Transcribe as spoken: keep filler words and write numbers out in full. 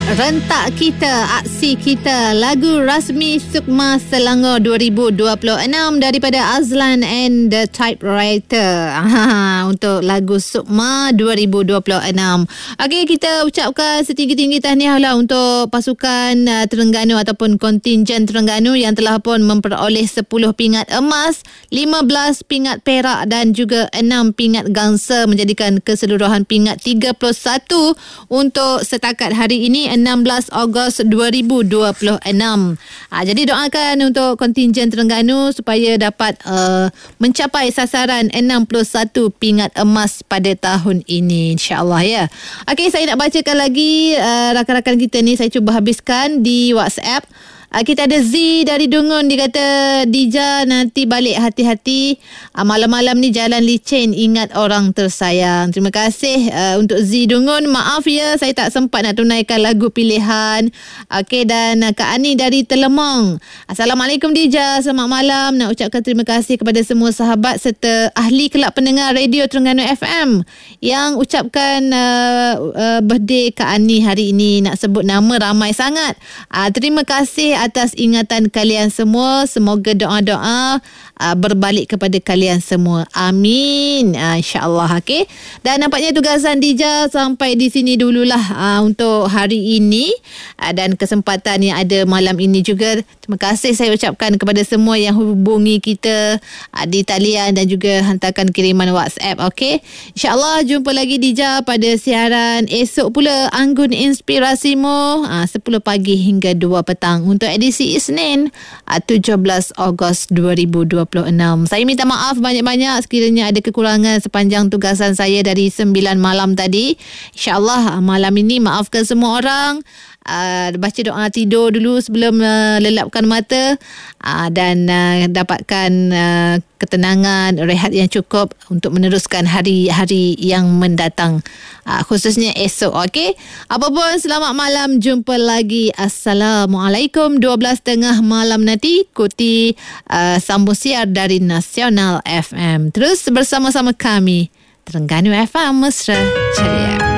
Rentak kita, aksi kita, lagu rasmi Sukma Selangor dua ribu dua puluh enam daripada Azlan and the Typewriter. Ha, untuk lagu Sukma dua ribu dua puluh enam. Okey, kita ucapkan setinggi-tinggi tahniah lah untuk pasukan uh, Terengganu ataupun kontingen Terengganu yang telah pun memperoleh sepuluh pingat emas, lima belas pingat perak dan juga enam pingat gangsa, menjadikan keseluruhan pingat tiga puluh satu untuk setakat hari ini enam belas Ogos dua ribu dua puluh enam. Ha, jadi doakan untuk kontingen Terengganu supaya dapat uh, mencapai sasaran enam puluh satu pingat emas pada tahun ini, insya-Allah ya. Okey, saya nak bacakan lagi uh, rakan-rakan kita ni, saya cuba habiskan di WhatsApp. Uh, kita ada Z dari Dungun, dia kata, Dija nanti balik hati-hati, uh, malam-malam ni jalan licin, ingat orang tersayang. Terima kasih uh, untuk Z Dungun. Maaf ya, saya tak sempat nak tunaikan lagu pilihan. Okey, dan uh, Kak Ani dari Telemong, Assalamualaikum Dija, selamat malam. Nak ucapkan terima kasih kepada semua sahabat serta ahli kelab pendengar Radio Terengganu F M yang ucapkan uh, uh, birthday Kak Ani hari ini. Nak sebut nama ramai sangat. uh, Terima kasih atas ingatan kalian semua. Semoga doa-doa uh, berbalik kepada kalian semua. Amin. Uh, InsyaAllah. Okay. Dan nampaknya tugasan Dija sampai di sini dululah uh, untuk hari ini. Uh, dan kesempatan yang ada malam ini juga. Terima kasih saya ucapkan kepada semua yang hubungi kita uh, di talian dan juga hantarkan kiriman WhatsApp. Okay. InsyaAllah jumpa lagi Dija pada siaran esok pula. Anggun Inspirasimu uh, sepuluh pagi hingga dua petang untuk edisi Isnin tujuh belas Ogos dua ribu dua puluh enam. Saya minta maaf banyak-banyak sekiranya ada kekurangan sepanjang tugasan saya dari sembilan malam tadi. InsyaAllah malam ini maafkan semua orang. Uh, baca doa tidur dulu sebelum uh, lelapkan mata uh, dan uh, dapatkan uh, ketenangan, rehat yang cukup untuk meneruskan hari-hari yang mendatang, uh, khususnya esok. Okey, apapun, selamat malam, jumpa lagi. Assalamualaikum. Dua belas tengah malam nanti ikuti uh, sambung siar dari Nasional F M. Terus bersama-sama kami Terengganu F M, mesra ceria.